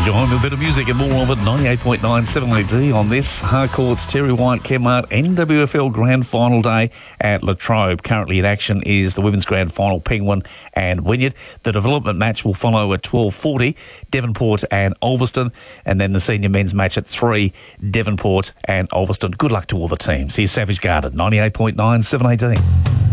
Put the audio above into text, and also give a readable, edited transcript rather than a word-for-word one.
Enjoying a bit of music and more of it. 98.9 7AD on this Harcourt's Terry White Kmart NWFL Grand Final Day at Latrobe. Currently in action is the Women's Grand Final, Penguin and Wynyard. The development match will follow at 12:40, Devonport and Ulverston, and then the senior men's match at 3, Devonport and Ulverston. Good luck to all the teams. Here's Savage Garden, 98.9 7AD.